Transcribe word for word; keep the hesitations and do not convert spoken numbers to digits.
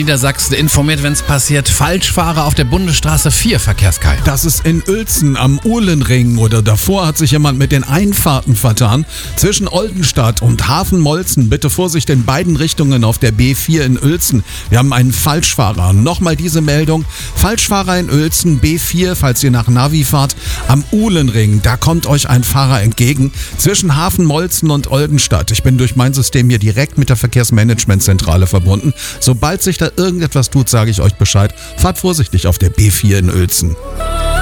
Niedersachsen informiert, wenn es passiert. Falschfahrer auf der Bundesstraße vier, Verkehrskai. Das ist in Uelzen am Uhlenring oder davor hat sich jemand mit den Einfahrten vertan. Zwischen Oldenstadt und Hafenmolzen bitte Vorsicht in beiden Richtungen auf der B vier in Uelzen. Wir haben einen Falschfahrer. Nochmal diese Meldung. Falschfahrer in Uelzen, B vier, falls ihr nach Navi fahrt, am Uhlenring. Da kommt euch ein Fahrer entgegen. Zwischen Hafenmolzen und Oldenstadt. Ich bin durch mein System hier direkt mit der Verkehrsmanagementzentrale verbunden. Sobald sich da irgendetwas tut, sage ich euch Bescheid. Fahrt vorsichtig auf der B vier in Uelzen.